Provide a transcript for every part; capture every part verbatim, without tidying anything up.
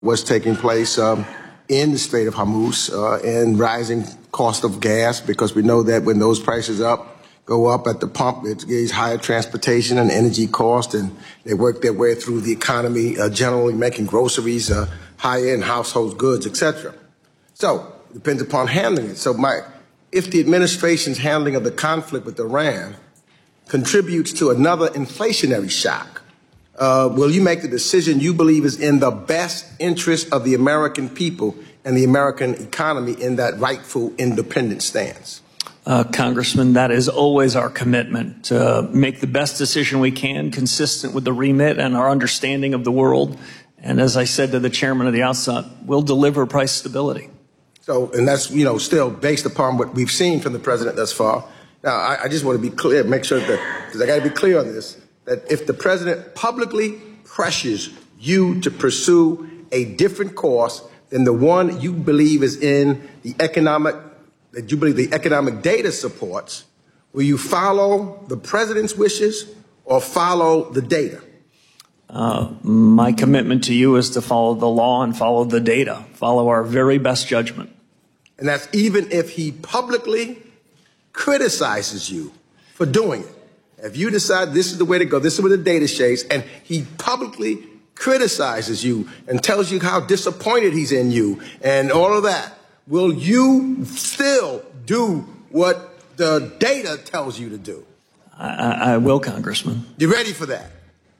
what's taking place um, in the Strait of Hormuz uh, and rising cost of gas, because we know that when those prices up go up at the pump, it gives higher transportation and energy cost, and they work their way through the economy, uh, generally making groceries, uh, high-end household goods, et cetera. So it depends upon handling it. So, Mike, if the administration's handling of the conflict with Iran contributes to another inflationary shock, uh, will you make the decision you believe is in the best interest of the American people and the American economy in that rightful independent stance? Uh, Congressman, that is always our commitment, to make the best decision we can, consistent with the remit and our understanding of the world. And as I said to the chairman at the outset, we'll deliver price stability. So, and that's, you know, still based upon what we've seen from the president thus far. Now, I, I just want to be clear, make sure that, because I got to be clear on this, that if the president publicly pressures you to pursue a different course than the one you believe is in the economic that you believe the economic data supports, will you follow the president's wishes or follow the data? Uh, my commitment to you is to follow the law and follow the data, follow our very best judgment. And that's even if he publicly criticizes you for doing it. If you decide this is the way to go, this is what the data shows, and he publicly criticizes you and tells you how disappointed he's in you and all of that, will you still do what the data tells you to do? I, I will, Congressman. You ready for that?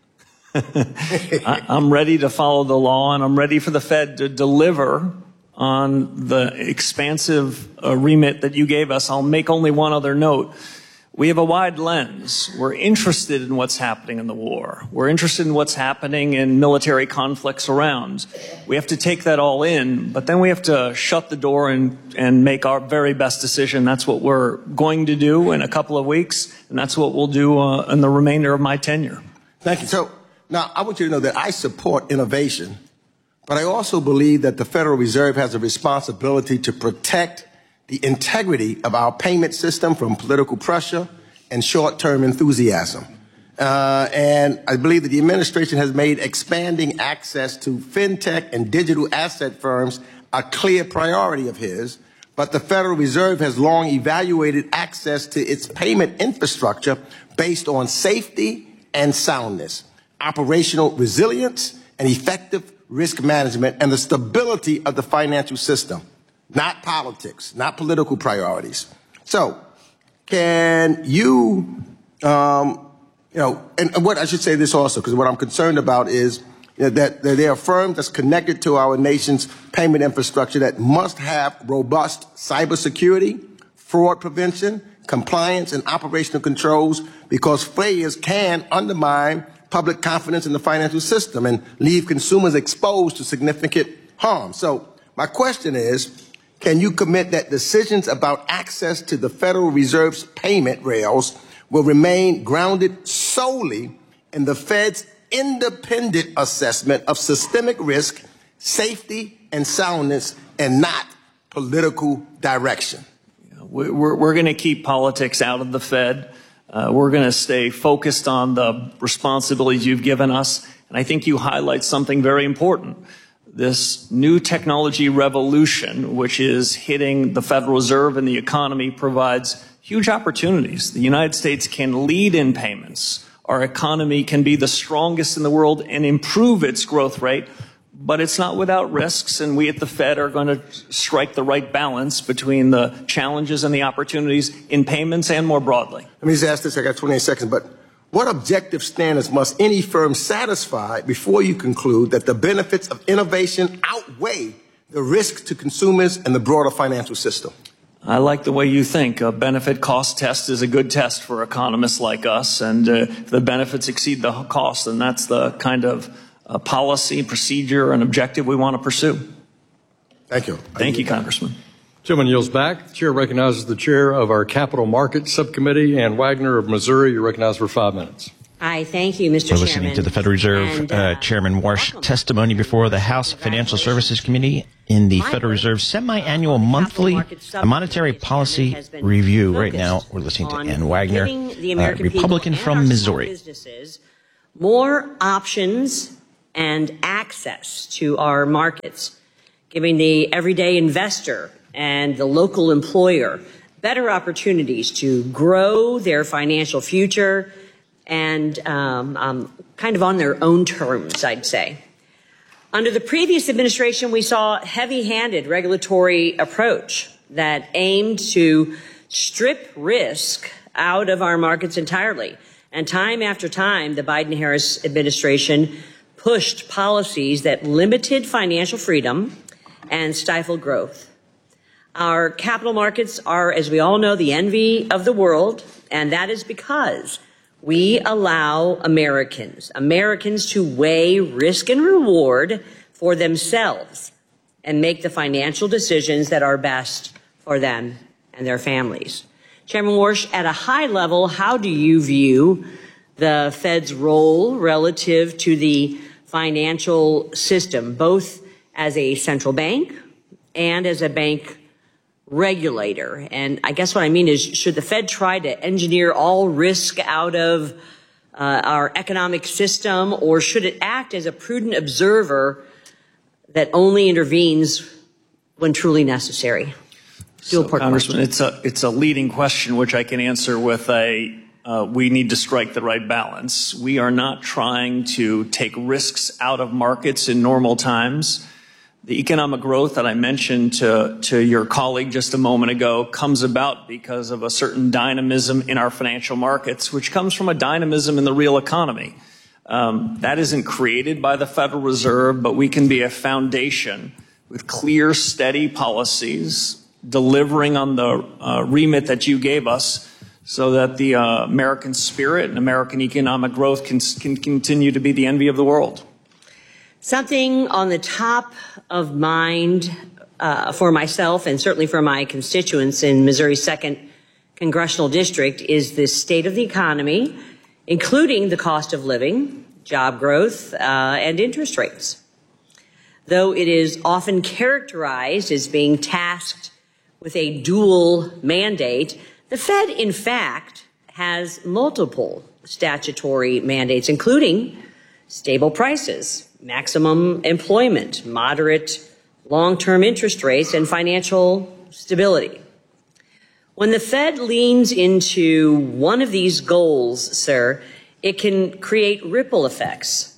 I, I'm ready to follow the law, and I'm ready for the Fed to deliver on the expansive uh, remit that you gave us. I'll make only one other note. We have a wide lens. We're interested in what's happening in the war. We're interested in what's happening in military conflicts around. We have to take that all in, but then we have to shut the door and, and make our very best decision. That's what we're going to do in a couple of weeks, and that's what we'll do uh, in the remainder of my tenure. Thank you. So now I want you to know that I support innovation, but I also believe that the Federal Reserve has a responsibility to protect the integrity of our payment system from political pressure and short-term enthusiasm. Uh, and I believe that the administration has made expanding access to fintech and digital asset firms a clear priority of his, but the Federal Reserve has long evaluated access to its payment infrastructure based on safety and soundness, operational resilience, and effective risk management, and the stability of the financial system. Not politics, not political priorities. So, can you, um, you know, and what I should say this also, because what I'm concerned about is you know, that, that there are firms that's connected to our nation's payment infrastructure that must have robust cybersecurity, fraud prevention, compliance, and operational controls, because failures can undermine public confidence in the financial system and leave consumers exposed to significant harm. So, my question is, can you commit that decisions about access to the Federal Reserve's payment rails will remain grounded solely in the Fed's independent assessment of systemic risk, safety, and soundness, and not political direction? We're, we're going to keep politics out of the Fed. Uh, we're going to stay focused on the responsibilities you've given us. And I think you highlight something very important. This new technology revolution, which is hitting the Federal Reserve and the economy, provides huge opportunities. The United States can lead in payments. Our economy can be the strongest in the world and improve its growth rate, but it's not without risks, and we at the Fed are going to strike the right balance between the challenges and the opportunities in payments and more broadly. Let me just ask this, I got twenty-eight seconds, but what objective standards must any firm satisfy before you conclude that the benefits of innovation outweigh the risks to consumers and the broader financial system? I like the way you think. A benefit cost test is a good test for economists like us, and uh, if the benefits exceed the cost, then that's the kind of uh, policy, procedure, and objective we want to pursue. Thank you. Thank you, Congressman. Gentleman yields back. The chair recognizes the chair of our Capital Markets Subcommittee, Ann Wagner of Missouri. You're recognized for five minutes. Hi, thank you, Mister We're Chairman. listening to the Federal Reserve and, uh, uh, Chairman Warsh testimony before the House Financial Services Committee in the Federal Reserve semi-annual monthly monetary policy review. Right now, we're listening to Ann Wagner, uh, Republican from Missouri. More options and access to our markets, giving the everyday investor and the local employer better opportunities to grow their financial future and um, um, kind of on their own terms, I'd say. Under the previous administration, we saw a heavy-handed regulatory approach that aimed to strip risk out of our markets entirely. And time after time, the Biden-Harris administration pushed policies that limited financial freedom and stifled growth. Our capital markets are, as we all know, the envy of the world, and that is because we allow Americans, Americans to weigh risk and reward for themselves and make the financial decisions that are best for them and their families. Chairman Warsh, at a high level, how do you view the Fed's role relative to the financial system, both as a central bank and as a bank regulator? And I guess what I mean is, should the Fed try to engineer all risk out of uh, our economic system, or should it act as a prudent observer that only intervenes when truly necessary? So, Congressman, it's a, it's a leading question, which I can answer with a, uh, we need to strike the right balance. We are not trying to take risks out of markets in normal times. The economic growth that I mentioned to, to your colleague just a moment ago comes about because of a certain dynamism in our financial markets, which comes from a dynamism in the real economy. Um, that isn't created by the Federal Reserve, but we can be a foundation with clear, steady policies, delivering on the uh, remit that you gave us so that the uh, American spirit and American economic growth can, can continue to be the envy of the world. Something on the top of mind uh, for myself and certainly for my constituents in Missouri's second congressional district is the state of the economy, including the cost of living, job growth, uh, and interest rates. Though it is often characterized as being tasked with a dual mandate, the Fed, in fact, has multiple statutory mandates, including stable prices, maximum employment, moderate long-term interest rates, and financial stability. When the Fed leans into one of these goals, sir, it can create ripple effects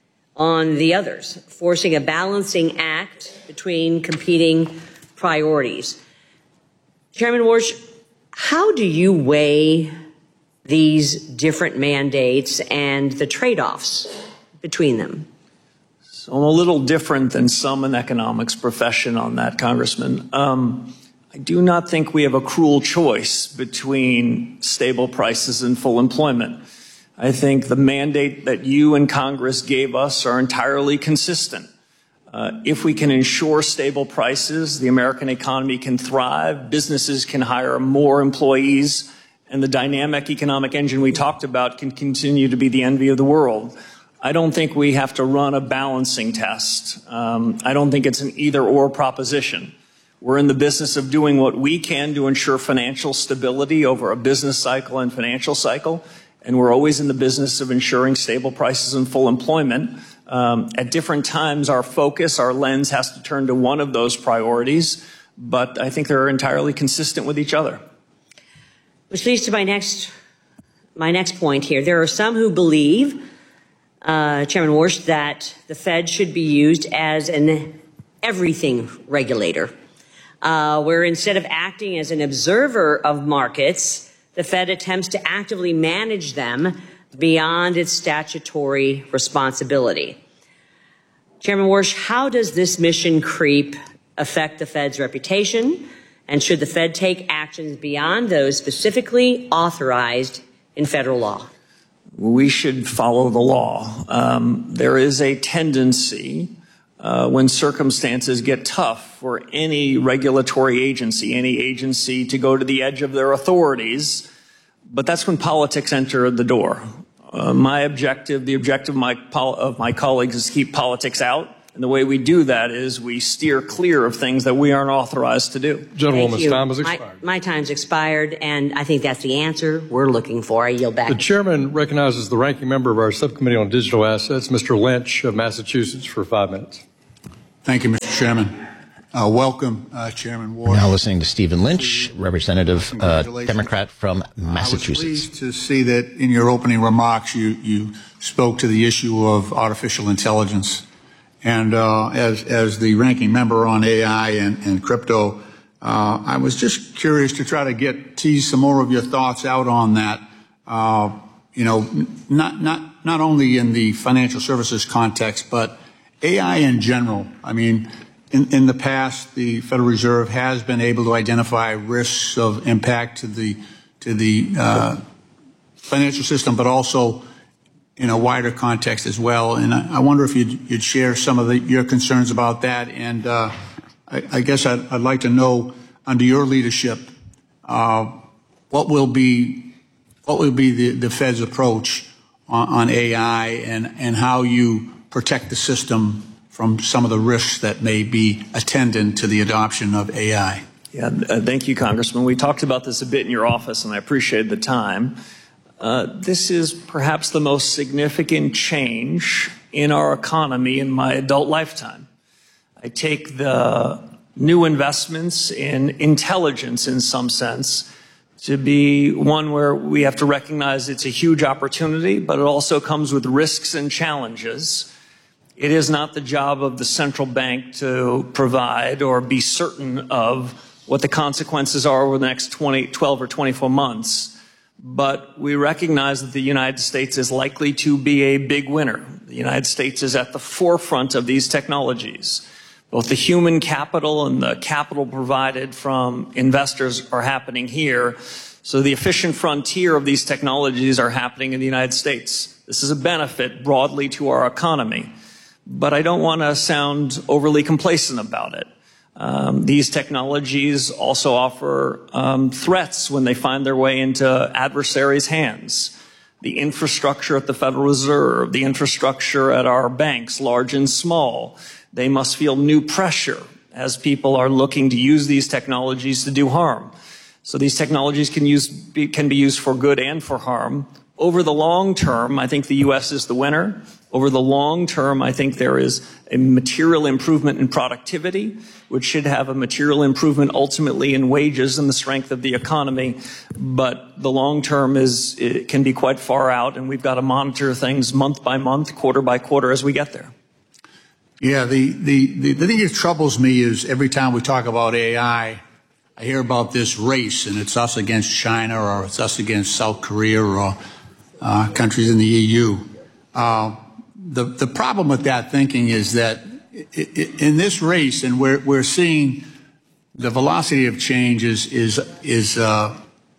on the others, forcing a balancing act between competing priorities. Chairman Warsh, how do you weigh these different mandates and the trade-offs between them? So I'm a little different than some in the economics profession on that, Congressman. Um, I do not think we have a cruel choice between stable prices and full employment. I think the mandate that you and Congress gave us are entirely consistent. Uh, if we can ensure stable prices, the American economy can thrive, businesses can hire more employees, and the dynamic economic engine we talked about can continue to be the envy of the world. I don't think we have to run a balancing test. Um, I don't think it's an either-or proposition. We're in the business of doing what we can to ensure financial stability over a business cycle and financial cycle, and we're always in the business of ensuring stable prices and full employment. Um, at different times, our focus, our lens has to turn to one of those priorities, but I think they're entirely consistent with each other. Which leads to my next, my next point here. There are some who believe, uh, Chairman Warsh, that the Fed should be used as an everything regulator, uh, where instead of acting as an observer of markets, the Fed attempts to actively manage them beyond its statutory responsibility. Chairman Warsh, how does this mission creep affect the Fed's reputation? And should the Fed take actions beyond those specifically authorized in federal law? We should follow the law. Um, there is a tendency uh, when circumstances get tough for any regulatory agency, any agency to go to the edge of their authorities, but that's when politics enter the door. Uh, my objective, the objective of my, of my colleagues is to keep politics out. And the way we do that is we steer clear of things that we aren't authorized to do. Gentlewoman's time has expired. My, my time's expired, and I think that's the answer we're looking for. I yield back. The chairman recognizes the ranking member of our subcommittee on digital assets, Mister Lynch of Massachusetts, for five minutes. Thank you, Mister Chairman. Uh, welcome, uh, Chairman Warsh. Now listening to Stephen Lynch, Representative uh, Democrat from Massachusetts. I was pleased to see that in your opening remarks you, you spoke to the issue of artificial intelligence. And uh, as, as the ranking member on A I and, and crypto, uh, I was just curious to try to get tease some more of your thoughts out on that. Uh, you know, not not not only in the financial services context, but A I in general. I mean, in, in the past, the Federal Reserve has been able to identify risks of impact to the to the uh, financial system, but also in a wider context as well. And I, I wonder if you'd, you'd share some of the, your concerns about that. And uh, I, I guess I'd, I'd like to know, under your leadership, uh, what will be what will be the, the Fed's approach on, on A I, and, and how you protect the system from some of the risks that may be attendant to the adoption of A I. Yeah, uh, thank you, Congressman. We talked about this a bit in your office, and I appreciate the time. Uh, this is perhaps the most significant change in our economy in my adult lifetime. I take the new investments in intelligence, in some sense, to be one where we have to recognize it's a huge opportunity, but it also comes with risks and challenges. It is not the job of the central bank to provide or be certain of what the consequences are over the next twenty, twelve or twenty-four months. But we recognize that the United States is likely to be a big winner. The United States is at the forefront of these technologies. Both the human capital and the capital provided from investors are happening here. So the efficient frontier of these technologies are happening in the United States. This is a benefit broadly to our economy. But I don't want to sound overly complacent about it. Um, these technologies also offer um, threats when they find their way into adversaries' hands. The infrastructure at the Federal Reserve, the infrastructure at our banks, large and small, they must feel new pressure as people are looking to use these technologies to do harm. So these technologies can, use, be, can be used for good and for harm. Over the long term, I think the U S is the winner. Over the long term, I think there is a material improvement in productivity, which should have a material improvement ultimately in wages and the strength of the economy. But the long term is, it can be quite far out, and we've got to monitor things month by month, quarter by quarter as we get there. Yeah, the, the, the, the thing that troubles me is every time we talk about A I, I hear about this race, and it's us against China, or it's us against South Korea, or uh, countries in the E U. Uh, the, the problem with that thinking is that in this race, and we're, we're seeing the velocity of change is, is, is, uh,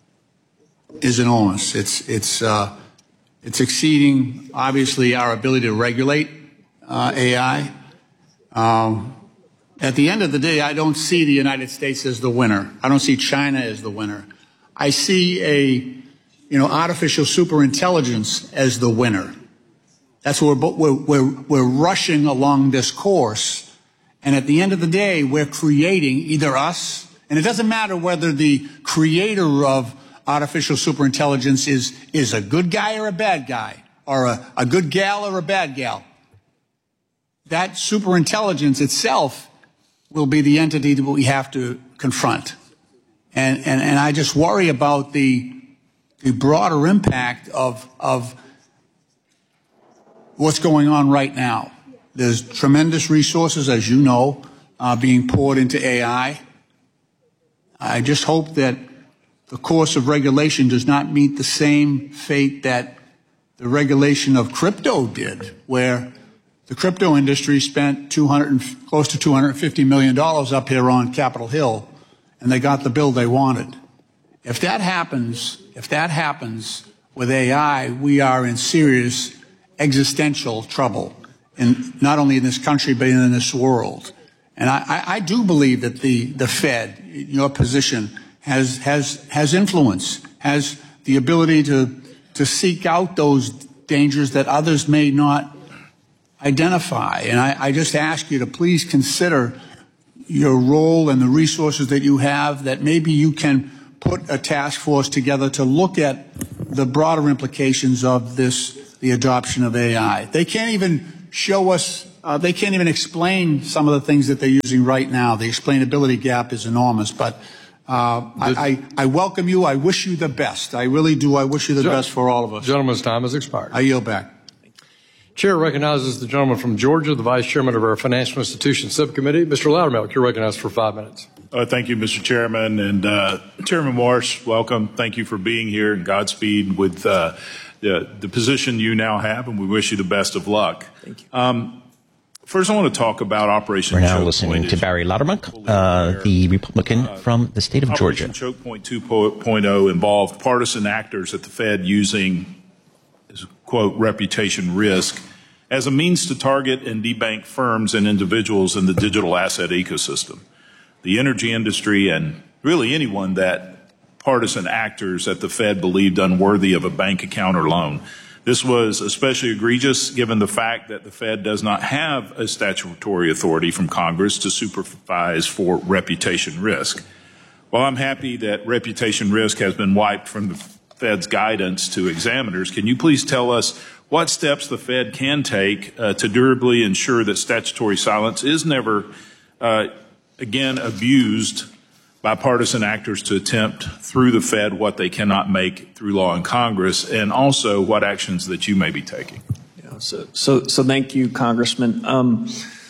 is enormous. It's, it's, uh, it's exceeding, obviously, our ability to regulate uh, A I. Um, at the end of the day, I don't see the United States as the winner. I don't see China as the winner. I see a, you know, artificial superintelligence as the winner. That's where we're, we're, we're rushing along this course. And at the end of the day, we're creating either us, and it doesn't matter whether the creator of artificial superintelligence is, is a good guy or a bad guy, or a, a good gal or a bad gal. That superintelligence itself will be the entity that we have to confront. And, and, and I just worry about the, the broader impact of, of what's going on right now. There's tremendous resources, as you know, uh, being poured into A I. I just hope that the course of regulation does not meet the same fate that the regulation of crypto did, where the crypto industry spent two hundred, close to two hundred fifty million dollars up here on Capitol Hill, and they got the bill they wanted. If that happens, if that happens with A I, we are in serious existential trouble, in, not only in this country, but in this world. And I, I, I do believe that the, the Fed, your position, has, has, has influence, has the ability to, to seek out those dangers that others may not identify. And I, I just ask you to please consider your role and the resources that you have, that maybe you can put a task force together to look at the broader implications of this, the adoption of A I. They can't even show us, uh, they can't even explain some of the things that they're using right now. The explainability gap is enormous, but uh, I, I, I welcome you. I wish you the best. I really do. I wish you the best for all of us. Gentleman's time has expired. I yield back. Chair recognizes the gentleman from Georgia, the Vice Chairman of our Financial Institutions Subcommittee. Mister Loudermilk, you're recognized for five minutes. Uh, thank you, Mister Chairman. And uh, Chairman Warsh, welcome. Thank you for being here, and Godspeed with uh, the, the position you now have, and we wish you the best of luck. Thank you. Um, first, I want to talk about Operation We're now Choke listening Point. to Barry Loudermilk, uh, the Republican uh, from the state of Georgia. Operation Choke Point two point oh involved partisan actors at the Fed using, quote, reputation risk as a means to target and debank firms and individuals in the digital asset ecosystem. The energy industry and really anyone that partisan actors at the Fed believed unworthy of a bank account or loan. This was especially egregious given the fact that the Fed does not have a statutory authority from Congress to supervise for reputation risk. While I'm happy that reputation risk has been wiped from the Fed's guidance to examiners, can you please tell us what steps the Fed can take uh, to durably ensure that statutory silence is never, uh, again, abused by partisan actors to attempt through the Fed what they cannot make through law in Congress, and also what actions that you may be taking? Yeah, so, so, so thank you, Congressman. Um,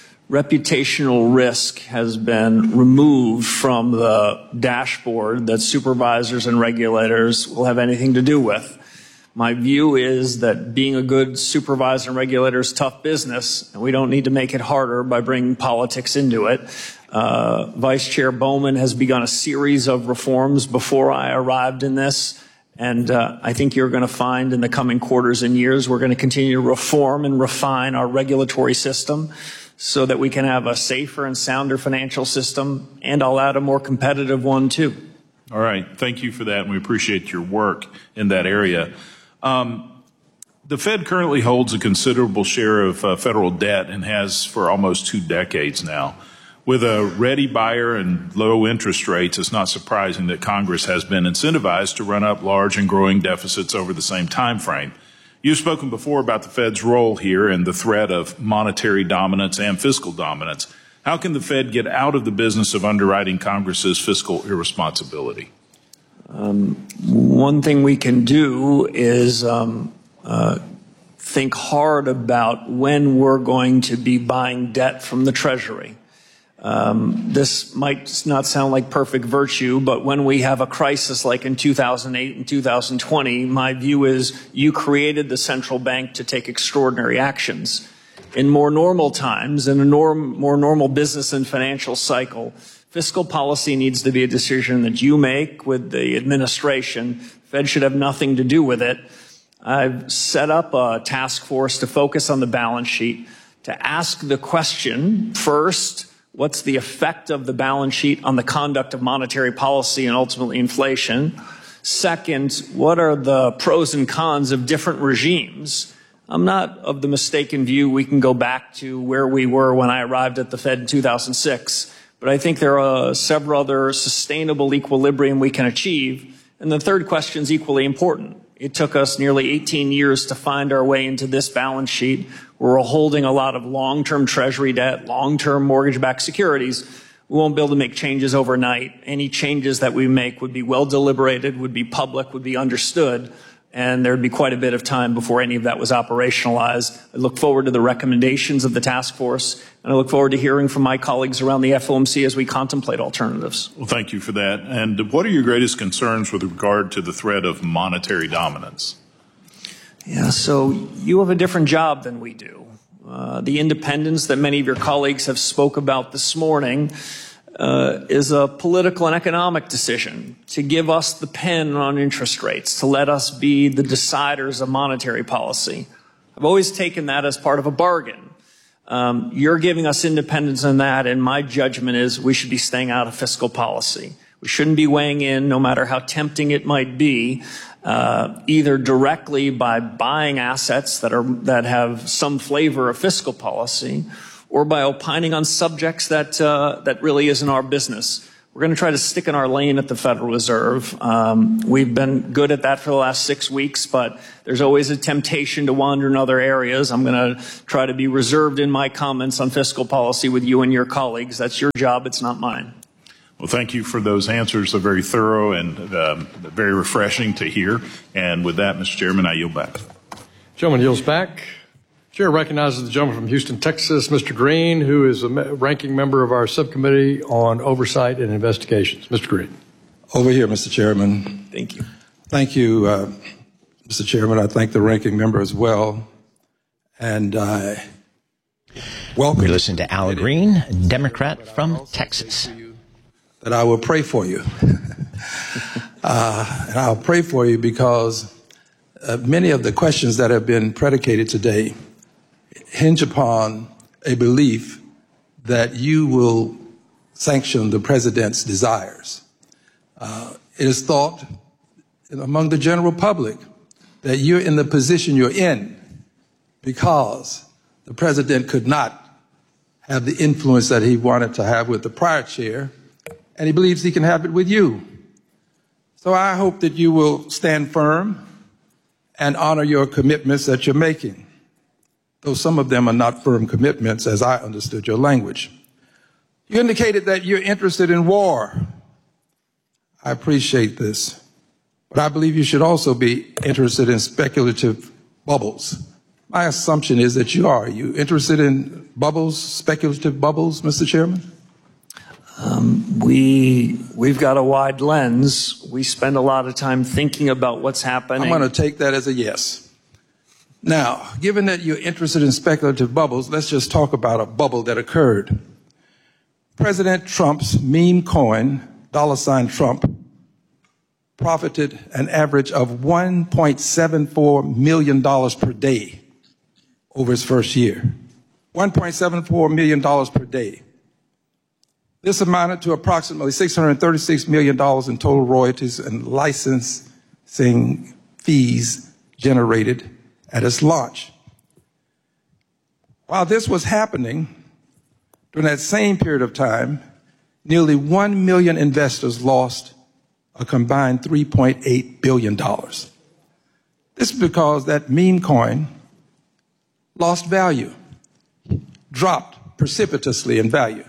reputational risk has been removed from the dashboard that supervisors and regulators will have anything to do with. My view is that being a good supervisor and regulator is tough business, and we don't need to make it harder by bringing politics into it. Uh, Vice Chair Bowman has begun a series of reforms before I arrived in this, and uh, I think you're going to find in the coming quarters and years we're going to continue to reform and refine our regulatory system so that we can have a safer and sounder financial system, and I'll add a more competitive one too. All right. Thank you for that, and we appreciate your work in that area. Um, the Fed currently holds a considerable share of uh, federal debt and has for almost two decades now. With a ready buyer and low interest rates, it's not surprising that Congress has been incentivized to run up large and growing deficits over the same time frame. You've spoken before about the Fed's role here and the threat of monetary dominance and fiscal dominance. How can the Fed get out of the business of underwriting Congress's fiscal irresponsibility? Um, one thing we can do is um, uh, think hard about when we're going to be buying debt from the Treasury. Um, this might not sound like perfect virtue, but when we have a crisis like in two thousand eight and two thousand twenty, my view is you created the central bank to take extraordinary actions. In more normal times, in a norm, more normal business and financial cycle, fiscal policy needs to be a decision that you make with the administration. Fed should have nothing to do with it. I've set up a task force to focus on the balance sheet, to ask the question, first, what's the effect of the balance sheet on the conduct of monetary policy and ultimately inflation? Second, what are the pros and cons of different regimes? I'm not of the mistaken view we can go back to where we were when I arrived at the Fed in two thousand six. But I think there are several other sustainable equilibrium we can achieve. And the third question is equally important. It took us nearly eighteen years to find our way into this balance sheet where we're holding a lot of long-term Treasury debt, long-term mortgage-backed securities. We won't be able to make changes overnight. Any changes that we make would be well deliberated, would be public, would be understood, and there'd be quite a bit of time before any of that was operationalized. I look forward to the recommendations of the task force, and I look forward to hearing from my colleagues around the F O M C as we contemplate alternatives. Well, thank you for that. And what are your greatest concerns with regard to the threat of monetary dominance? Yeah, so you have a different job than we do. Uh, the independence that many of your colleagues have spoke about this morning Uh, is a political and economic decision to give us the pen on interest rates, to let us be the deciders of monetary policy. I've always taken that as part of a bargain. Um, you're giving us independence in that, and my judgment is we should be staying out of fiscal policy. We shouldn't be weighing in, no matter how tempting it might be, uh, either directly by buying assets that are that have some flavor of fiscal policy, or by opining on subjects that uh, that really isn't our business. We're going to try to stick in our lane at the Federal Reserve. Um, we've been good at that for the last six weeks, but there's always a temptation to wander in other areas. I'm going to try to be reserved in my comments on fiscal policy with you and your colleagues. That's your job. It's not mine. Well, thank you for those answers. They're very thorough and um, very refreshing to hear. And with that, Mister Chairman, I yield back. Gentleman yields back. Chair recognizes the gentleman from Houston, Texas, Mister Green, who is a ranking member of our subcommittee on oversight and investigations. Mister Green. Over here, Mister Chairman. Thank you. Thank you, uh, Mister Chairman. I thank the ranking member as well. And I welcome. We listen to Al Green, Democrat from Texas. That I will pray for you. uh, and I'll pray for you because uh, many of the questions that have been predicated today hinge upon a belief that you will sanction the president's desires. Uh, it is thought among the general public that you're in the position you're in because the president could not have the influence that he wanted to have with the prior chair, and he believes he can have it with you. So I hope that you will stand firm and honor your commitments that you're making, though some of them are not firm commitments as I understood your language. You indicated that you're interested in war. I appreciate this, but I believe you should also be interested in speculative bubbles. My assumption is that you are. Are you interested in bubbles, speculative bubbles, Mister Chairman? Um, we, we've got a wide lens. We spend a lot of time thinking about what's happening. I'm going to take that as a yes. Now, given that you're interested in speculative bubbles, let's just talk about a bubble that occurred. President Trump's meme coin, dollar sign Trump, profited an average of one point seven four million dollars per day over his first year. one point seven four million dollars per day. This amounted to approximately six hundred thirty-six million dollars in total royalties and licensing fees generated at its launch. While this was happening, during that same period of time, nearly one million investors lost a combined three point eight billion dollars. This is because that meme coin lost value, dropped precipitously in value.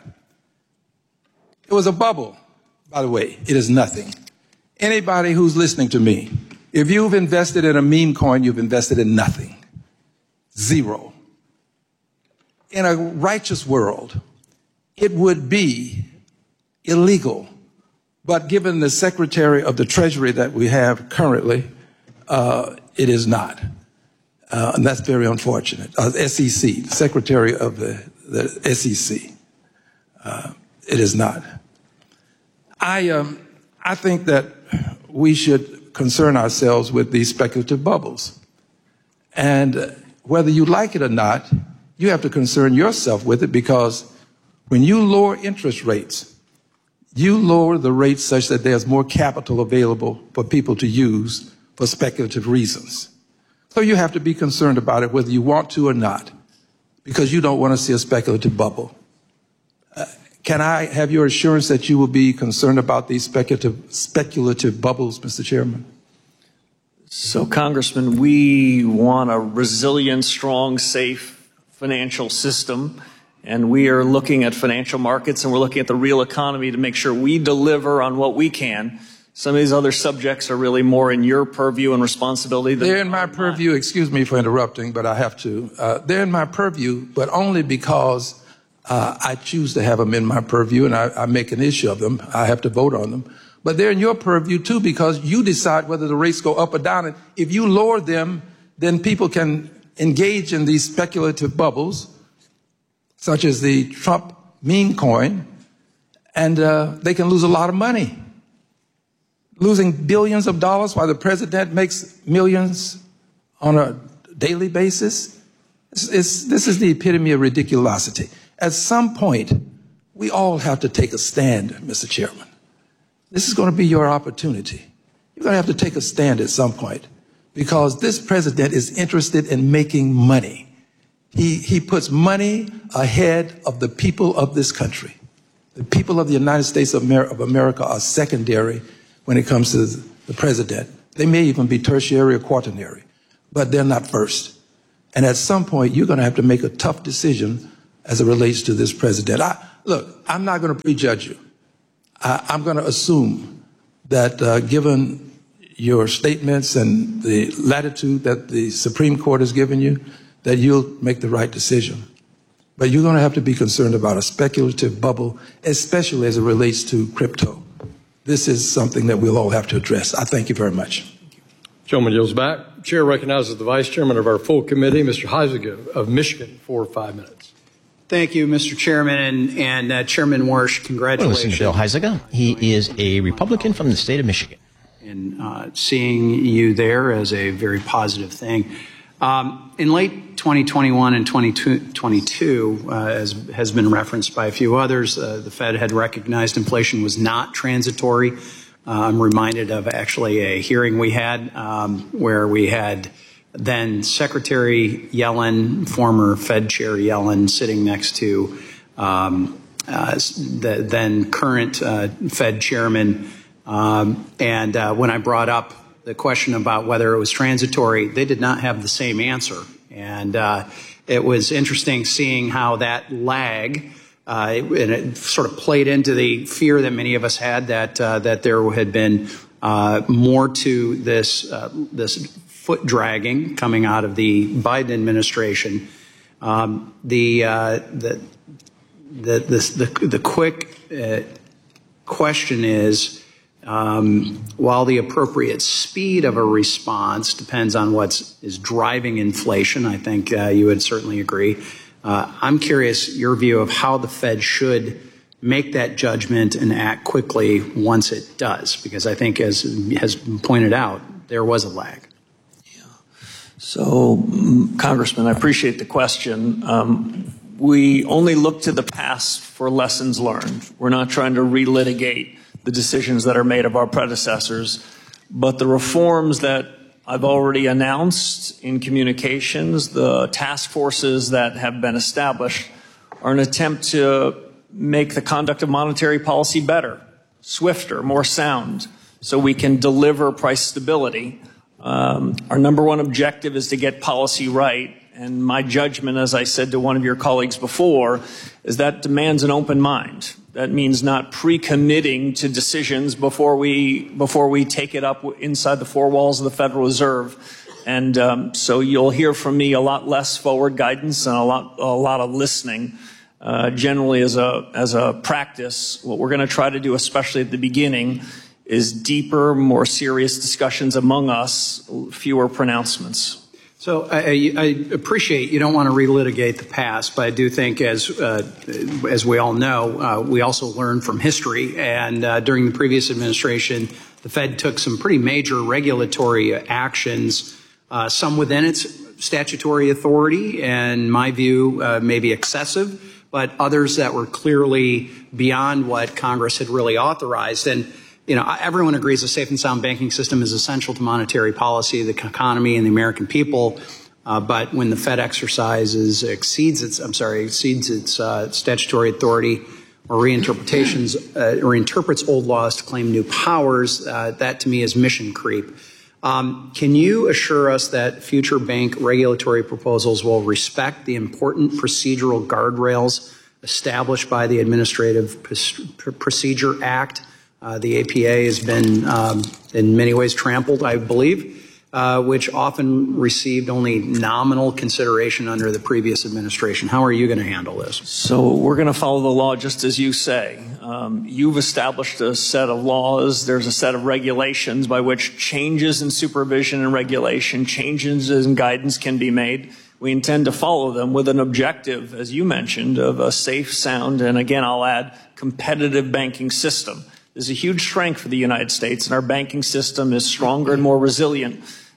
It was a bubble, by the way. It is nothing. Anybody who's listening to me, if you've invested in a meme coin, you've invested in nothing. Zero. In a righteous world, it would be illegal. But given the Secretary of the Treasury that we have currently, uh, it is not. Uh, and that's very unfortunate. Uh, S E C, the Secretary of the, the S E C. Uh, it is not. I, um, I think that we should concern ourselves with these speculative bubbles. And whether you like it or not, you have to concern yourself with it, because when you lower interest rates, you lower the rates such that there's more capital available for people to use for speculative reasons. So you have to be concerned about it whether you want to or not, because you don't want to see a speculative bubble. Uh, can I have your assurance that you will be concerned about these speculative, speculative bubbles, Mister Chairman? So, Congressman, we want a resilient, strong, safe financial system. And we are looking at financial markets, and we're looking at the real economy to make sure we deliver on what we can. Some of these other subjects are really more in your purview and responsibility than they're in my purview. Excuse me for interrupting, but I have to. Uh, they're in my purview, but only because uh, I choose to have them in my purview, and I, I make an issue of them. I have to vote on them. But they're in your purview, too, because you decide whether the rates go up or down. And if you lower them, then people can engage in these speculative bubbles, such as the Trump meme coin, and uh, they can lose a lot of money, losing billions of dollars while the president makes millions on a daily basis. It's, it's, this is the epitome of ridiculosity. At some point, we all have to take a stand, Mister Chairman. this is going to be your opportunity. You're going to have to take a stand at some point, because this president is interested in making money. He, he puts money ahead of the people of this country. The people of the United States of America, of America are secondary when it comes to the president. They may even be tertiary or quaternary, but they're not first. And at some point, you're going to have to make a tough decision as it relates to this president. I, look, I'm not going to prejudge you. I, I'm going to assume that uh, given your statements and the latitude that the Supreme Court has given you, that you'll make the right decision. But you're going to have to be concerned about a speculative bubble, especially as it relates to crypto. This is something that we'll all have to address. I thank you very much. Gentleman yields back. Chair recognizes the Vice Chairman of our full committee, Mister Huizenga of Michigan, for five minutes. Thank you, Mister Chairman, and, and uh, Chairman Warsh, congratulations. Well, listen to Bill Huizenga. He is a Republican from the state of Michigan. And uh, seeing you there as a very positive thing. Um, in late twenty twenty-one and twenty twenty-two, uh, as has been referenced by a few others, uh, the Fed had recognized inflation was not transitory. Uh, I'm reminded of actually a hearing we had um, where we had then Secretary Yellen, former Fed Chair Yellen, sitting next to um, uh, the then current uh, Fed Chairman. Um, and uh, when I brought up the question about whether it was transitory, they did not have the same answer. And uh, it was interesting seeing how that lag, uh, it, and it sort of played into the fear that many of us had that uh, that there had been uh, more to this uh, this foot dragging coming out of the Biden administration. Um, the, uh, the the the the the quick uh, question is, Um, while the appropriate speed of a response depends on what is driving inflation, I think uh, you would certainly agree. Uh, I'm curious your view of how the Fed should make that judgment and act quickly once it does, because I think, as has been pointed out, there was a lag. Yeah. So, um, Congressman, I appreciate the question. Um, we only look to the past for lessons learned. We're not trying to relitigate the decisions that are made of our predecessors, but the reforms that I've already announced in communications, the task forces that have been established, are an attempt to make the conduct of monetary policy better, swifter, more sound, so we can deliver price stability. Um, our number one objective is to get policy right, and my judgment, as I said to one of your colleagues before, is that demands an open mind. That means not pre-committing to decisions before we before we take it up inside the four walls of the Federal Reserve. And um, so you'll hear from me a lot less forward guidance and a lot a lot of listening. Uh, generally, as a as a practice, what we're going to try to do, especially at the beginning, is deeper, more serious discussions among us, fewer pronouncements. So I, I appreciate you don't want to relitigate the past, but I do think, as uh, as we all know, uh, we also learn from history. And uh, during the previous administration, the Fed took some pretty major regulatory actions, uh, some within its statutory authority, and my view, uh, maybe excessive, but others that were clearly beyond what Congress had really authorized. And you know, everyone agrees a safe and sound banking system is essential to monetary policy, the economy, and the American people. Uh, but when the Fed exercises exceeds its, I'm sorry, exceeds its uh, statutory authority, or reinterpretations, uh, or interprets old laws to claim new powers, uh, that to me is mission creep. Um, can you assure us that future bank regulatory proposals will respect the important procedural guardrails established by the Administrative Procedure Act? Uh, the A P A has been um, in many ways trampled, I believe, uh, which often received only nominal consideration under the previous administration. How are you going to handle this? So we're going to follow the law just as you say. Um, you've established a set of laws. There's a set of regulations by which changes in supervision and regulation, changes in guidance can be made. We intend to follow them with an objective, as you mentioned, of a safe, sound, and again, I'll add, competitive banking system. This is a huge strength for the United States, and our banking system is stronger and more resilient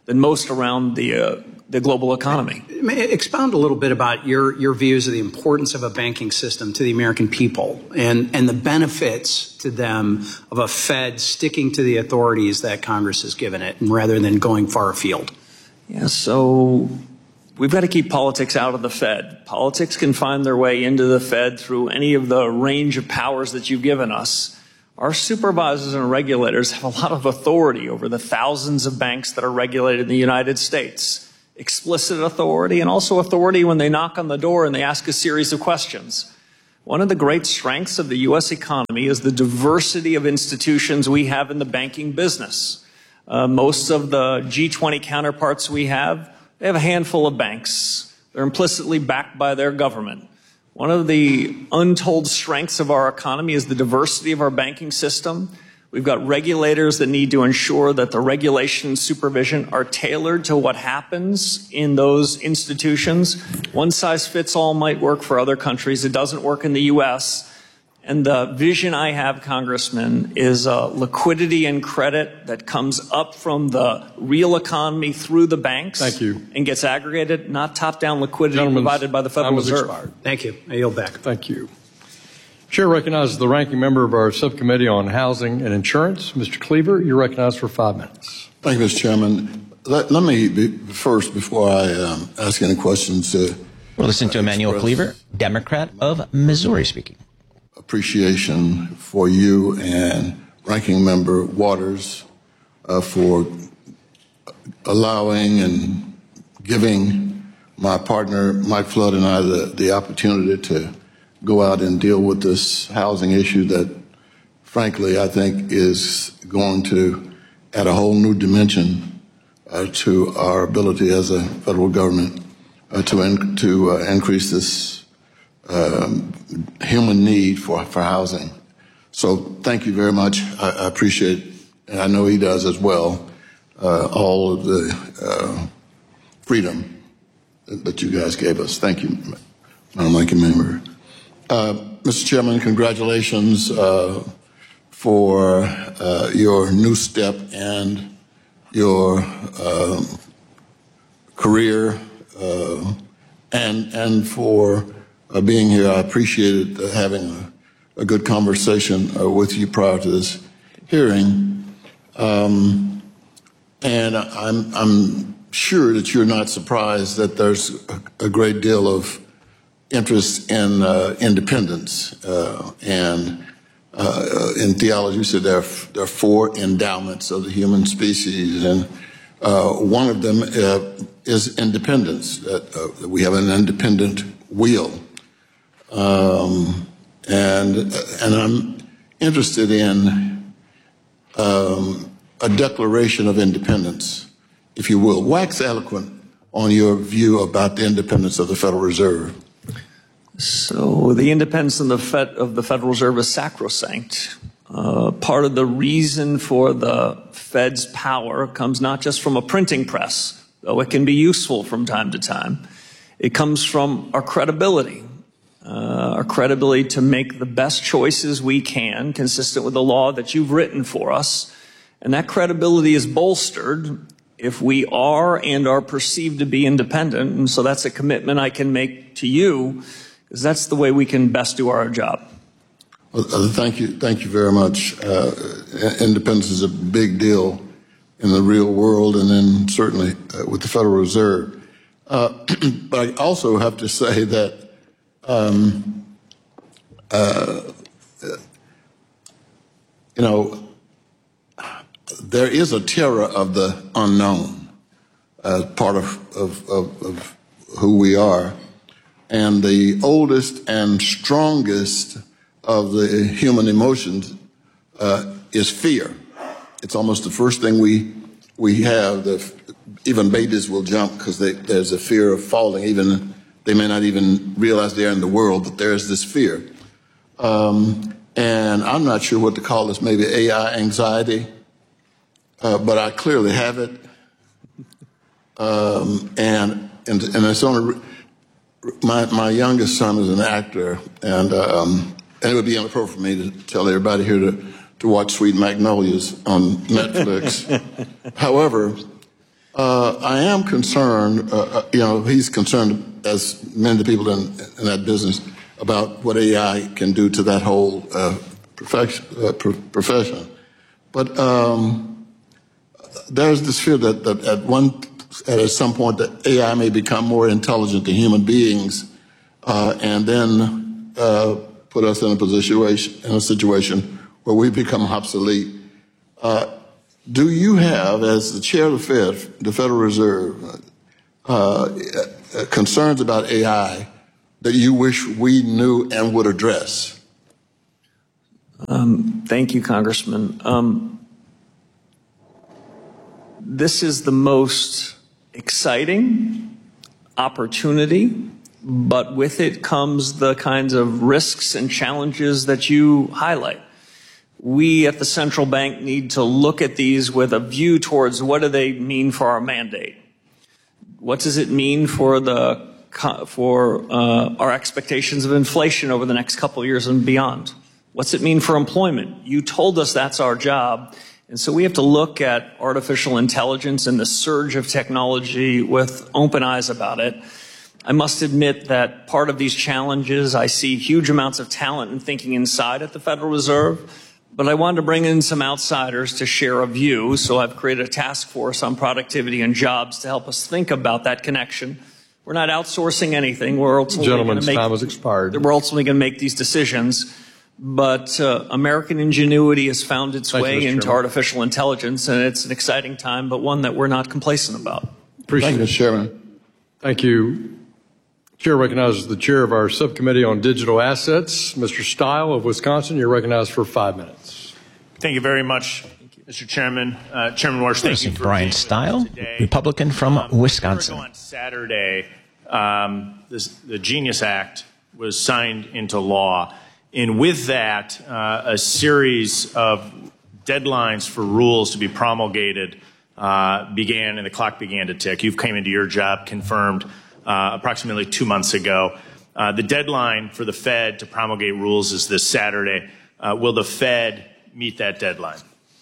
than most around the, uh, the global economy. Expound a little bit about your, your views of the importance of a banking system to the American people and, and the benefits to them of a Fed sticking to the authorities that Congress has given it, and rather than going far afield. Yeah, so we've got to keep politics out of the Fed. Politics can find their way into the Fed through any of the range of powers that you've given us. Our supervisors and regulators have a lot of authority over the thousands of banks that are regulated in the United States. Explicit authority, and also authority when they knock on the door and they ask a series of questions. One of the great strengths of the U S economy is the diversity of institutions we have in the banking business. Uh, most of the G twenty counterparts we have, they have a handful of banks. They're implicitly backed by their government. One of the untold strengths of our economy is the diversity of our banking system. We've got regulators that need to ensure that the regulation and supervision are tailored to what happens in those institutions. One size fits all might work for other countries. It doesn't work in the U S. And the vision I have, Congressman, is uh, liquidity and credit that comes up from the real economy through the banks. Thank you. And gets aggregated, not top-down liquidity Gentleman's provided by the Federal Reserve. Expired. Thank you. I yield back. Thank you. Chair recognizes the ranking member of our subcommittee on housing and insurance, Mister Cleaver. You're recognized for five minutes. Thank you, Mister Chairman. Let, let me be first, before I um, ask any questions. Uh, We'll listen to Emanuel Cleaver, Democrat of Missouri, speaking. Appreciation for you and Ranking Member Waters uh, for allowing and giving my partner Mike Flood and I the, the opportunity to go out and deal with this housing issue that, frankly, I think is going to add a whole new dimension uh, to our ability as a federal government uh, to, in, to uh, increase this Um, human need for, for housing. So thank you very much. I, I appreciate, and I know he does as well, uh, all of the uh, freedom that, that you guys gave us. Thank you, Madam Ranking Member. Uh, Mister Chairman, congratulations uh, for uh, your new step and your uh, career uh, and, and for Uh, being here. I appreciated uh, having a, a good conversation uh, with you prior to this hearing. Um, and I'm, I'm sure that you're not surprised that there's a, a great deal of interest in uh, independence. Uh, and uh, in theology, you said there are, there are four endowments of the human species. And uh, one of them uh, is independence, that uh, we have an independent will. Um, and, and I'm interested in um, a declaration of independence, if you will. Wax eloquent on your view about the independence of the Federal Reserve. So the independence of the, Fed, of the Federal Reserve is sacrosanct. Uh, part of the reason for the Fed's power comes not just from a printing press, though it can be useful from time to time. It comes from our credibility. Uh, our credibility to make the best choices we can, consistent with the law that you've written for us. And that credibility is bolstered if we are and are perceived to be independent. And so that's a commitment I can make to you, because that's the way we can best do our job. Well, uh, thank you. Thank you very much. Uh, independence is a big deal in the real world, and then certainly uh, with the Federal Reserve. Uh, but I also have to say that Um, uh, you know, there is a terror of the unknown as part of, of, of, of who we are. And the oldest and strongest of the human emotions uh, is fear. It's almost the first thing we, we have. The, even babies will jump because there's a fear of falling, even they may not even realize they're in the world, but there's this fear. Um, and I'm not sure what to call this, maybe A I anxiety, uh, but I clearly have it. Um, and, and, and it's only, my, my youngest son is an actor, and, um, and it would be inappropriate for me to tell everybody here to, to watch Sweet Magnolias on Netflix. However, Uh, I am concerned, uh, you know, he's concerned, as many of the people in, in that business, about what A I can do to that whole uh, profession, uh, pro profession. But um, there's this fear that, that at one, at some point, that A I may become more intelligent than human beings, uh, and then uh, put us in a position, in a situation where we become obsolete. Uh, Do you have, as the chair of the Fed, the Federal Reserve, uh, uh, concerns about A I that you wish we knew and would address? Um, thank you, Congressman. Um, this is the most exciting opportunity, but with it comes the kinds of risks and challenges that you highlight. We at the central bank need to look at these with a view towards what do they mean for our mandate? What does it mean for the for uh, our expectations of inflation over the next couple of years and beyond? What's it mean for employment? You told us that's our job. And so we have to look at artificial intelligence and the surge of technology with open eyes about it. I must admit that part of these challenges, I see huge amounts of talent and thinking inside at the Federal Reserve. But I wanted to bring in some outsiders to share a view, so I've created a task force on productivity and jobs to help us think about that connection. We're not outsourcing anything. We're ultimately Gentleman's make, time has expired. We're ultimately going to make these decisions. But uh, American ingenuity has found its Thank way you, into Chairman. artificial intelligence, and it's an exciting time, but one that we're not complacent about. Appreciate Thank you, it. Mister Chairman. Thank you. Chair recognizes the chair of our subcommittee on digital assets, Mister Stile of Wisconsin. You're recognized for five minutes. Thank you very much, Mister Chairman. Uh, Chairman Warsh, thank you for Brian being with us Stile, today. Republican from Um, Wisconsin. On Saturday, um, this, the Genius Act was signed into law, and with that, uh, a series of deadlines for rules to be promulgated uh, began, and the clock began to tick. You came into your job confirmed uh, approximately two months ago. Uh, the deadline for the Fed to promulgate rules is this Saturday. Uh, will the Fed meet that deadline?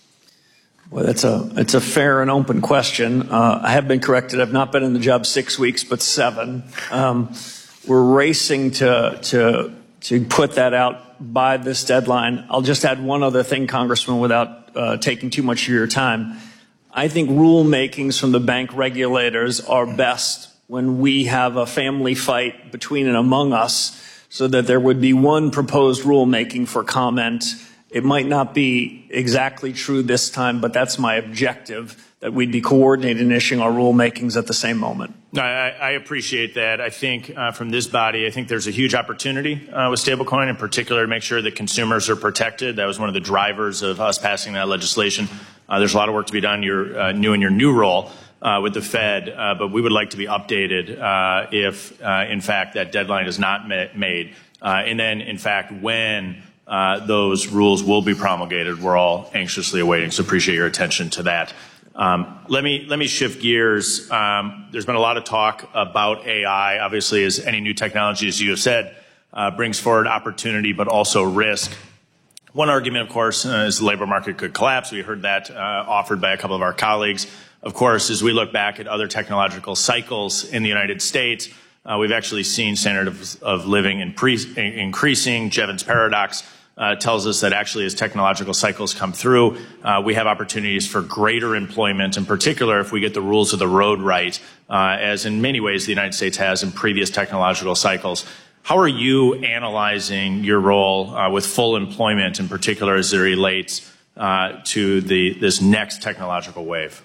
Well, it's a, it's a fair and open question. Uh, I have been corrected. I've not been in the job six weeks, but seven. Um, we're racing to, to, to put that out by this deadline. I'll just add one other thing, Congressman, without uh, taking too much of your time. I think rulemakings from the bank regulators are best when we have a family fight between and among us, so that there would be one proposed rulemaking for comment. It might not be exactly true this time, but that's my objective, that we'd be coordinated in issuing our rulemakings at the same moment. No, I, I appreciate that. I think uh, from this body, I think there's a huge opportunity uh, with stablecoin, in particular to make sure that consumers are protected. That was one of the drivers of us passing that legislation. Uh, there's a lot of work to be done. You're uh, new in your new role uh, with the Fed, uh, but we would like to be updated uh, if, uh, in fact, that deadline is not ma made. Uh, and then, in fact, when Uh, those rules will be promulgated. We're all anxiously awaiting, so appreciate your attention to that. Um, let me let me shift gears. Um, there's been a lot of talk about A I. Obviously, as any new technology, as you have said, uh, brings forward opportunity, but also risk. One argument, of course, uh, is the labor market could collapse. We heard that uh, offered by a couple of our colleagues. Of course, as we look back at other technological cycles in the United States, Uh, we've actually seen standard of, of living increasing. Jevons paradox uh, tells us that actually as technological cycles come through, uh, we have opportunities for greater employment, in particular if we get the rules of the road right, uh, as in many ways the United States has in previous technological cycles. How are you analyzing your role uh, with full employment, in particular as it relates uh, to the, this next technological wave?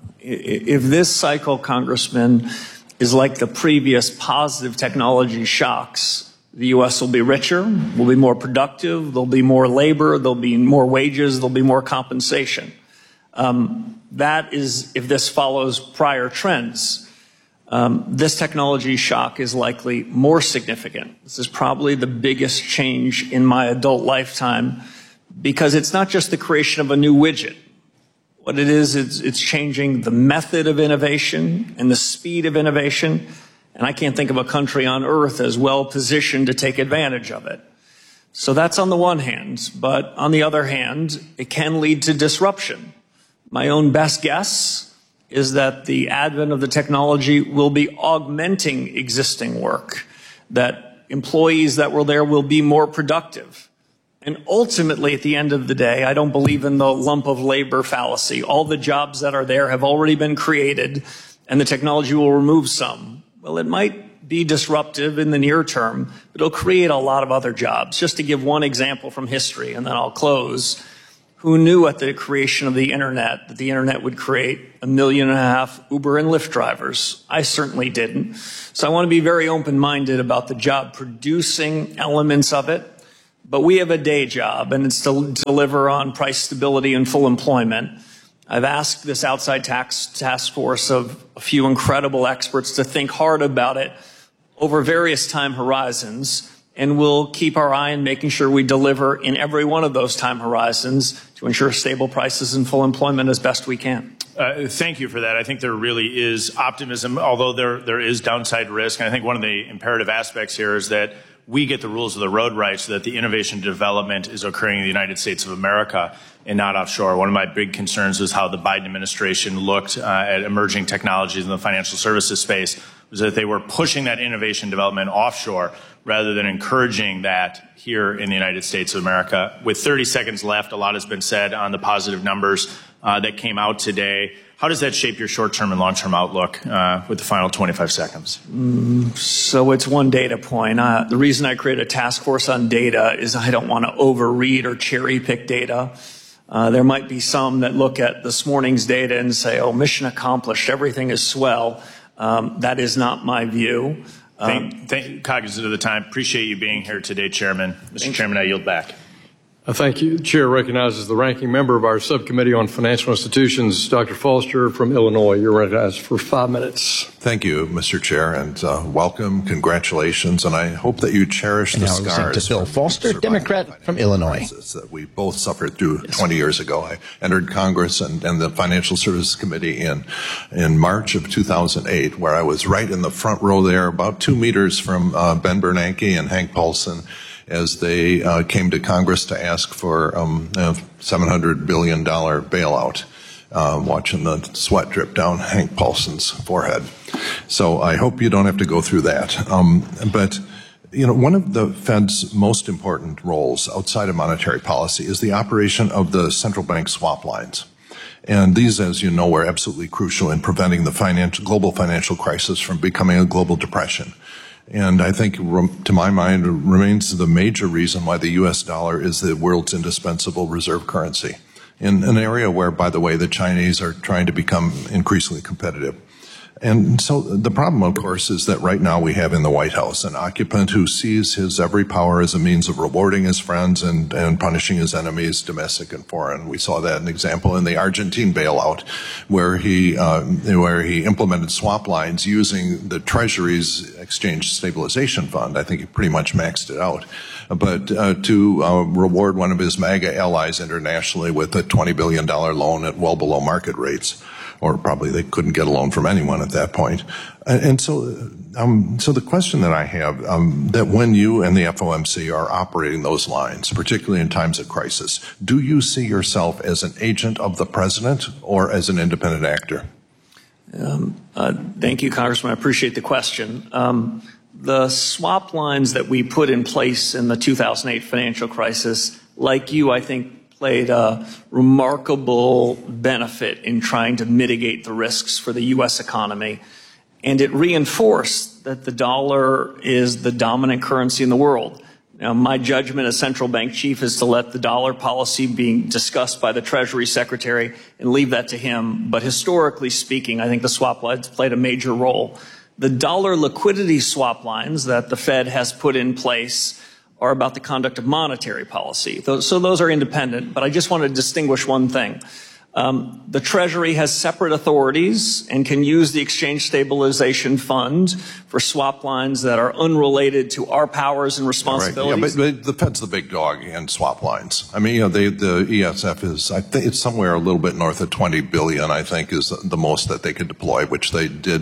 If this cycle, Congressman, is like the previous positive technology shocks, the U S will be richer, will be more productive, there'll be more labor, there'll be more wages, there'll be more compensation. Um, that is, if this follows prior trends, um, this technology shock is likely more significant. This is probably the biggest change in my adult lifetime, because it's not just the creation of a new widget. What it is, it's, it's changing the method of innovation and the speed of innovation. And I can't think of a country on earth as well positioned to take advantage of it. So that's on the one hand. But on the other hand, it can lead to disruption. My own best guess is that the advent of the technology will be augmenting existing work, that employees that were there will be more productive. And ultimately, at the end of the day, I don't believe in the lump of labor fallacy. All the jobs that are there have already been created, and the technology will remove some. Well, it might be disruptive in the near term, but it'll create a lot of other jobs. Just to give one example from history, and then I'll close. Who knew at the creation of the internet that the internet would create a million and a half Uber and Lyft drivers? I certainly didn't. So I want to be very open-minded about the job producing elements of it. But we have a day job, and it's to deliver on price stability and full employment. I've asked this outside tax task force of a few incredible experts to think hard about it over various time horizons, and we'll keep our eye on making sure we deliver in every one of those time horizons to ensure stable prices and full employment as best we can. Uh, thank you for that. I think there really is optimism, although there there is downside risk. And I think one of the imperative aspects here is that we get the rules of the road right so that the innovation development is occurring in the United States of America and not offshore. One of my big concerns is how the Biden administration looked uh, at emerging technologies in the financial services space, was that they were pushing that innovation development offshore rather than encouraging that here in the United States of America. With thirty seconds left, a lot has been said on the positive numbers uh, that came out today. How does that shape your short-term and long-term outlook uh, with the final twenty-five seconds? Mm, so it's one data point. Uh, the reason I created a task force on data is I don't want to overread or cherry-pick data. Uh, there might be some that look at this morning's data and say, oh, mission accomplished, everything is swell. Um, that is not my view. Um, thank, thank, cognizant of the time, appreciate you being here today, Chairman. Mister Chairman, I yield back. Uh, thank you. The Chair recognizes the ranking member of our subcommittee on financial institutions, Doctor Foster from Illinois. You're recognized for five minutes. Thank you, Mister Chair, and uh, welcome, congratulations, and I hope that you cherish the now scars. To Bill Foster, Democrat from Illinois. That we both suffered through yes. twenty years ago. I entered Congress and, and the Financial Services Committee in in March of two thousand eight, where I was right in the front row there, about two meters from uh, Ben Bernanke and Hank Paulson, as they uh, came to Congress to ask for um, a seven hundred billion dollars bailout, uh, watching the sweat drip down Hank Paulson's forehead. So I hope you don't have to go through that. Um, but, you know, one of the Fed's most important roles outside of monetary policy is the operation of the central bank swap lines. And these, as you know, were absolutely crucial in preventing the financial, global financial crisis from becoming a global depression. And I think, to my mind, remains the major reason why the U S dollar is the world's indispensable reserve currency, in an area where, by the way, the Chinese are trying to become increasingly competitive. And so the problem, of course, is that right now we have in the White House an occupant who sees his every power as a means of rewarding his friends and, and punishing his enemies, domestic and foreign. We saw that an example in the Argentine bailout, where he uh, where he implemented swap lines using the Treasury's Exchange Stabilization Fund. I think he pretty much maxed it out. But uh, to uh, reward one of his MAGA allies internationally with a twenty billion dollars loan at well below market rates. Or probably they couldn't get a loan from anyone at that point. And so, um, so the question that I have, um, that when you and the F O M C are operating those lines, particularly in times of crisis, do you see yourself as an agent of the president or as an independent actor? Um, uh, thank you, Congressman. I appreciate the question. Um, the swap lines that we put in place in the two thousand eight financial crisis, like you, I think, played a remarkable benefit in trying to mitigate the risks for the U S economy. And it reinforced that the dollar is the dominant currency in the world. Now, my judgment as central bank chief is to let the dollar policy be discussed by the Treasury Secretary and leave that to him. But historically speaking, I think the swap lines played a major role. The dollar liquidity swap lines that the Fed has put in place are about the conduct of monetary policy. So those are independent, but I just want to distinguish one thing. Um, the Treasury has separate authorities and can use the Exchange Stabilization Fund for swap lines that are unrelated to our powers and responsibilities. Right. Yeah, but, but the Fed's the big dog in swap lines. I mean, you know, they, the E S F is, I think it's somewhere a little bit north of twenty billion, I think, is the most that they could deploy, which they did to,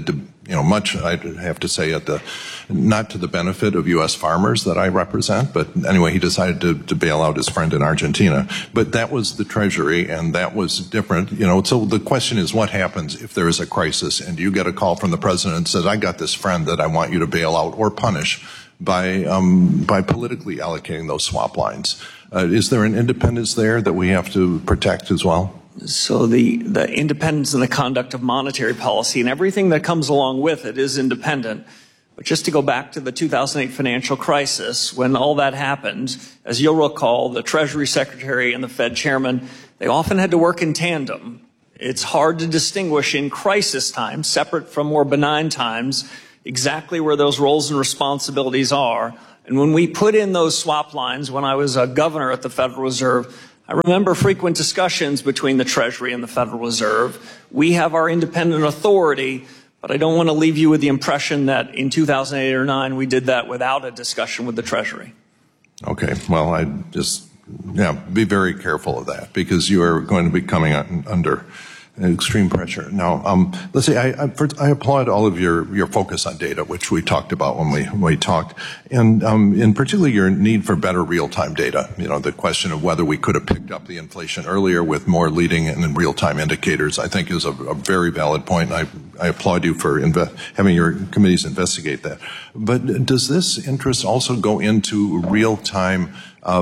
you know, much, I'd have to say, at the, not to the benefit of U S farmers that I represent, but anyway, he decided to, to bail out his friend in Argentina. But that was the Treasury, and that was different, you know. So the question is, what happens if there is a crisis and you get a call from the president and says, I got this friend that I want you to bail out or punish by, um, by politically allocating those swap lines? Uh, is there an independence there that we have to protect as well? So the, the independence in the conduct of monetary policy and everything that comes along with it is independent. But just to go back to the two thousand eight financial crisis, when all that happened, as you'll recall, the Treasury Secretary and the Fed Chairman, they often had to work in tandem. It's hard to distinguish in crisis times, separate from more benign times, exactly where those roles and responsibilities are. And when we put in those swap lines, when I was a governor at the Federal Reserve, I remember frequent discussions between the Treasury and the Federal Reserve. We have our independent authority, but I don't want to leave you with the impression that in two thousand eight or nine we did that without a discussion with the Treasury. Okay, well, I just, yeah, be very careful of that, because you are going to be coming under extreme pressure. Now, um, let's see, I, I, first, I applaud all of your, your focus on data, which we talked about when we, when we talked, and um, in particular your need for better real-time data. You know, the question of whether we could have picked up the inflation earlier with more leading and real-time indicators, I think is a, a very valid point. I, I applaud you for inve- having your committees investigate that. But does this interest also go into real-time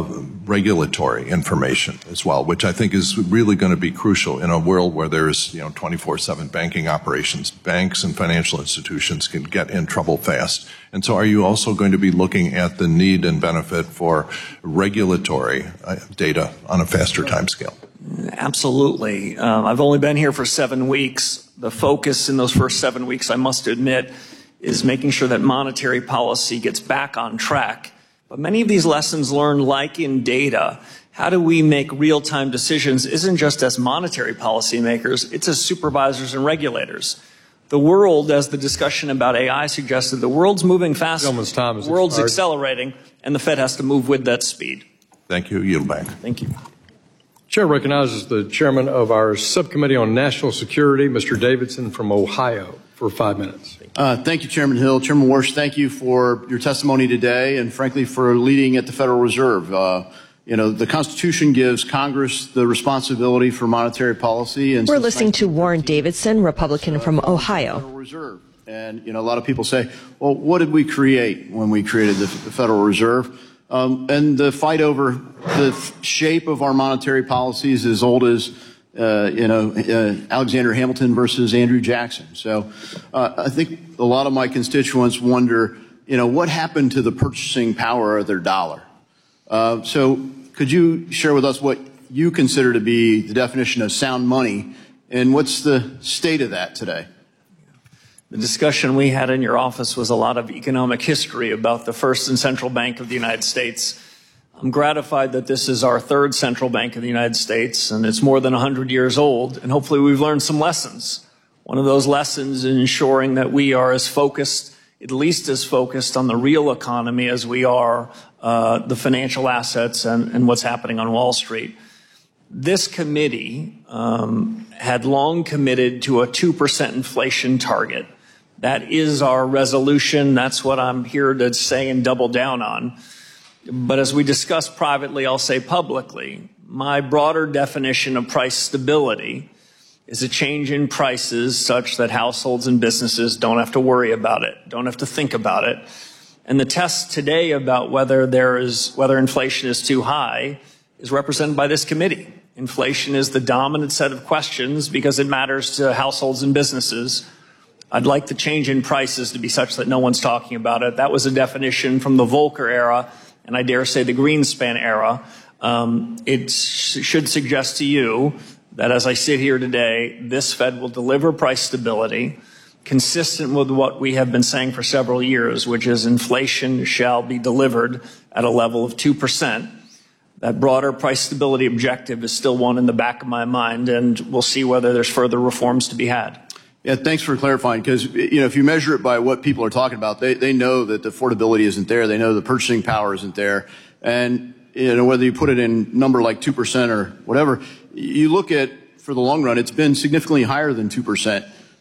of regulatory information as well, which I think is really going to be crucial in a world where there's, you know, twenty-four seven banking operations. Banks and financial institutions can get in trouble fast. And so are you also going to be looking at the need and benefit for regulatory uh, data on a faster timescale? Absolutely. Um, I've only been here for seven weeks. The focus in those first seven weeks, I must admit, is making sure that monetary policy gets back on track. But many of these lessons learned, like in data, how do we make real-time decisions isn't just as monetary policymakers, it's as supervisors and regulators. The world, as the discussion about A I suggested, the world's moving fast, Gentleman's time is the world's expired. accelerating, and the Fed has to move with that speed. Thank you. Yield back. Thank you. Chair recognizes the chairman of our Subcommittee on National Security, Mister Davidson from Ohio, for five minutes. Uh, thank you, Chairman Hill. Chairman Warsh, thank you for your testimony today and, frankly, for leading at the Federal Reserve. Uh, you know, the Constitution gives Congress the responsibility for monetary policy. And we're listening to Warren Davidson, Republican uh, from Ohio. Federal Reserve. And, you know, a lot of people say, well, what did we create when we created the, the Federal Reserve? Um, and the fight over the shape of our monetary policies is as old as Uh, you know, uh, Alexander Hamilton versus Andrew Jackson. So uh, I think a lot of my constituents wonder, you know, what happened to the purchasing power of their dollar? Uh, so could you share with us what you consider to be the definition of sound money, and what's the state of that today? The discussion we had in your office was a lot of economic history about the first and central bank of the United States. I'm gratified that this is our third central bank in the United States, and it's more than one hundred years old, and hopefully we've learned some lessons. One of those lessons is ensuring that we are as focused, at least as focused on the real economy as we are uh, the financial assets and, and what's happening on Wall Street. This committee um, had long committed to a two percent inflation target. That is our resolution. That's what I'm here to say and double down on. But as we discussed privately, I'll say publicly, my broader definition of price stability is a change in prices such that households and businesses don't have to worry about it, don't have to think about it. And the test today about whether there is, whether inflation is too high is represented by this committee. Inflation is the dominant set of questions because it matters to households and businesses. I'd like the change in prices to be such that no one's talking about it. That was a definition from the Volcker era, and I dare say the Greenspan era. Um, it sh- should suggest to you that as I sit here today, this Fed will deliver price stability consistent with what we have been saying for several years, which is inflation shall be delivered at a level of two percent. That broader price stability objective is still one in the back of my mind, and we'll see whether there's further reforms to be had. Yeah, thanks for clarifying, because, you know, if you measure it by what people are talking about, they, they know that the affordability isn't there. They know the purchasing power isn't there. And, you know, whether you put it in number like two percent or whatever, you look at, for the long run, it's been significantly higher than two percent.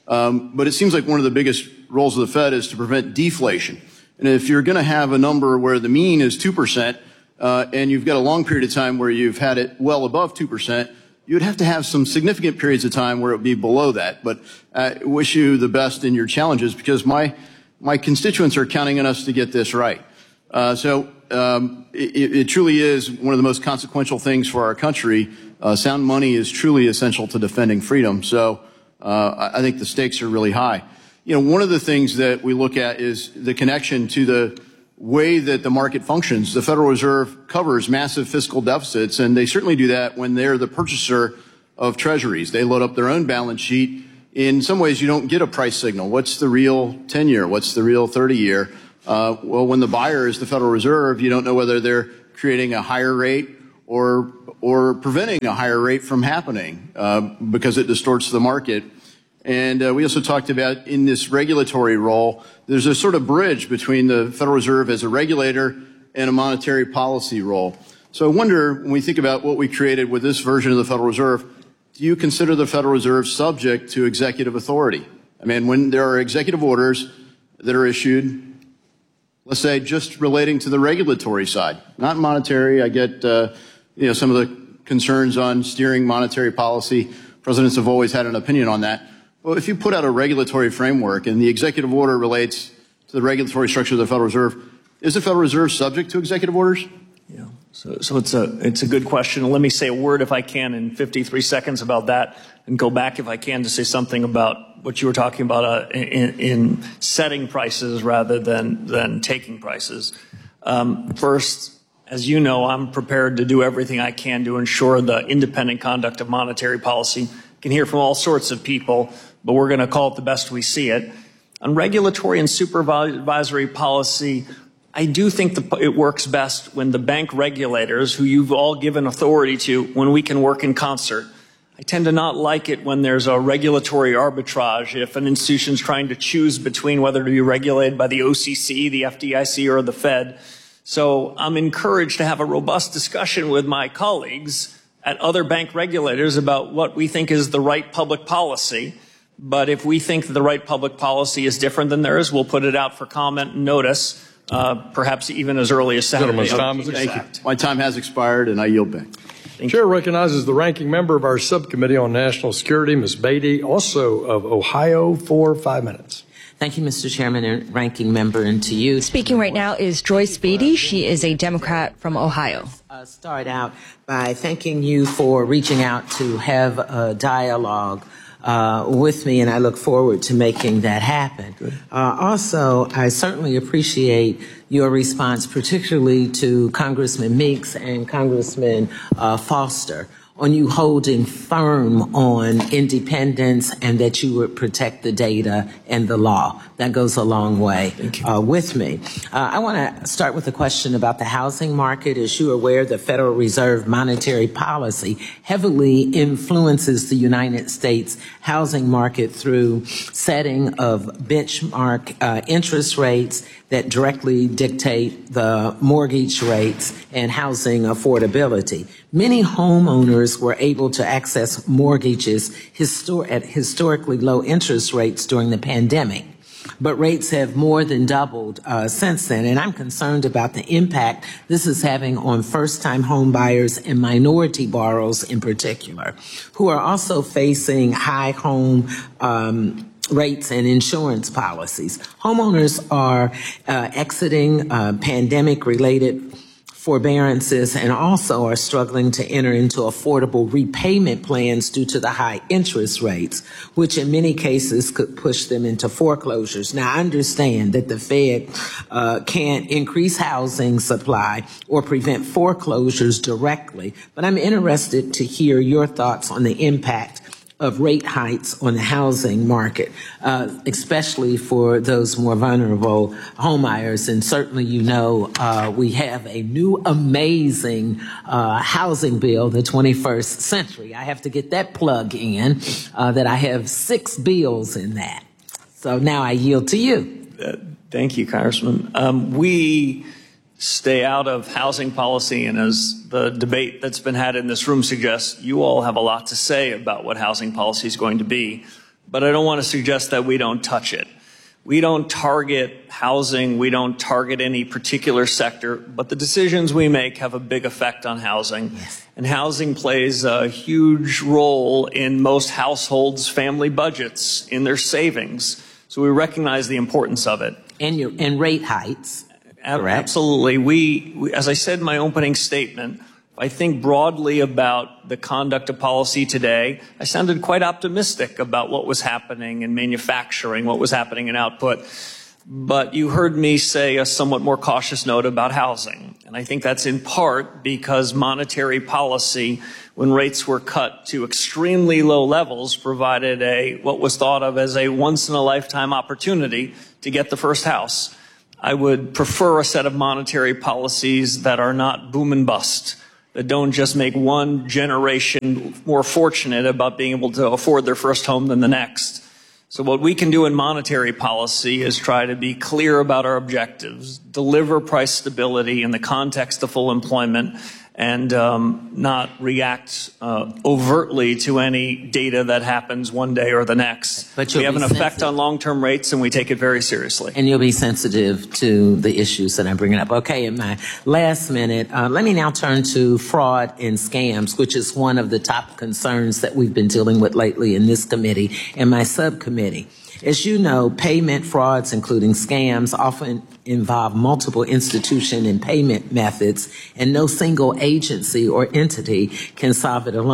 Um, but it seems like one of the biggest roles of the Fed is to prevent deflation. And if you're going to have a number where the mean is two percent, uh, and you've got a long period of time where you've had it well above two percent, you would have to have some significant periods of time where it would be below that. But I wish you the best in your challenges, because my, my constituents are counting on us to get this right. Uh, so um, it, it truly is one of the most consequential things for our country. Uh, sound money is truly essential to defending freedom. So uh, I think the stakes are really high. You know, one of the things that we look at is the connection to the way that the market functions. The Federal Reserve covers massive fiscal deficits, and they certainly do that when they're the purchaser of treasuries. They load up their own balance sheet. In some ways, you don't get a price signal. What's the real ten-year? What's the real thirty-year? Uh, well, when the buyer is the Federal Reserve, you don't know whether they're creating a higher rate or or preventing a higher rate from happening uh, because it distorts the market. And uh, we also talked about in this regulatory role, there's a sort of bridge between the Federal Reserve as a regulator and a monetary policy role. So I wonder, when we think about what we created with this version of the Federal Reserve, do you consider the Federal Reserve subject to executive authority? I mean, when there are executive orders that are issued, let's say just relating to the regulatory side, not monetary. I get, uh, you know, some of the concerns on steering monetary policy. Presidents have always had an opinion on that. Well, if you put out a regulatory framework and the executive order relates to the regulatory structure of the Federal Reserve, is the Federal Reserve subject to executive orders? Yeah. So, so it's a it's a good question. Let me say a word, if I can, in fifty-three seconds about that, and go back, if I can, to say something about what you were talking about uh, in, in setting prices rather than than taking prices. Um, first, as you know, I'm prepared to do everything I can to ensure the independent conduct of monetary policy. You can hear from all sorts of people, but we're going to call it the best we see it. On regulatory and supervisory policy, I do think the, it works best when the bank regulators, who you've all given authority to, when we can work in concert. I tend to not like it when there's a regulatory arbitrage, if an institution's trying to choose between whether to be regulated by the O C C, the F D I C, or the Fed. So I'm encouraged to have a robust discussion with my colleagues at other bank regulators about what we think is the right public policy. But if we think that the right public policy is different than theirs, we'll put it out for comment and notice, uh, perhaps even as early as Saturday. Time is Thank you. My time has expired, and I yield back. Thank Chair you. Recognizes the ranking member of our subcommittee on national security, Miz Beatty, also of Ohio, for five minutes. Thank you, Mister Chairman and ranking member, and to you. Speaking right now is Joyce Beatty. She is a Democrat from Ohio. Uh, start out by thanking you for reaching out to have a dialogue uh, with me, and I look forward to making that happen. Uh, also, I certainly appreciate your response, particularly to Congressman Meeks and Congressman uh, Foster, on you holding firm on independence and that you would protect the data and the law. That goes a long way uh, with me. Uh, I want to start with a question about the housing market. As you are aware, the Federal Reserve monetary policy heavily influences the United States housing market through setting of benchmark uh, interest rates that directly dictate the mortgage rates and housing affordability. Many homeowners were able to access mortgages histor- at historically low interest rates during the pandemic, but rates have more than doubled uh, since then, and I'm concerned about the impact this is having on first-time home buyers and minority borrowers in particular, who are also facing high home um, rates and insurance policies. Homeowners are uh, exiting uh, pandemic-related forbearances and also are struggling to enter into affordable repayment plans due to the high interest rates, which in many cases could push them into foreclosures. Now, I understand that the Fed uh, can't increase housing supply or prevent foreclosures directly, but I'm interested to hear your thoughts on the impact of rate hikes on the housing market, uh, especially for those more vulnerable homebuyers. And certainly, you know, uh, we have a new amazing uh, housing bill, the twenty-first century. I have to get that plug in, uh, that I have six bills in that. So now I yield to you. Uh, thank you, Congressman. Um, we stay out of housing policy, and as the debate that's been had in this room suggests, you all have a lot to say about what housing policy is going to be. but I don't want to suggest that we don't touch it. We don't target housing. We don't target any particular sector, but the decisions we make have a big effect on housing. Yes. And housing plays a huge role in most households' family budgets, in their savings. So we recognize the importance of it. And, your, and rate heights. Correct. Absolutely. We, we, as I said in my opening statement, I think broadly about the conduct of policy today. I sounded quite optimistic about what was happening in manufacturing, what was happening in output. But you heard me say a somewhat more cautious note about housing. And I think that's in part because monetary policy, when rates were cut to extremely low levels, provided a what was thought of as a once-in-a-lifetime opportunity to get the first house. I would prefer a set of monetary policies that are not boom and bust, that don't just make one generation more fortunate about being able to afford their first home than the next. So what we can do in monetary policy is try to be clear about our objectives, deliver price stability in the context of full employment, and um, not react uh, overtly to any data that happens one day or the next. But we have an effect sensitive. on long-term rates, and we take it very seriously. And you'll be sensitive to the issues that I'm bringing up. Okay, in my last minute, uh, let me now turn to fraud and scams, which is one of the top concerns that we've been dealing with lately in this committee and my subcommittee. As you know, payment frauds, including scams, often involve multiple institution and payment methods, and no single agency or entity can solve it alone.